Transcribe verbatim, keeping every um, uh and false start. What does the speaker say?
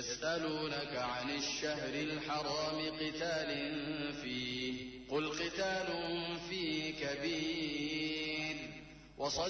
يسألونك عن الشهر الحرام قتال فيه قل قتال فيه كبير وصد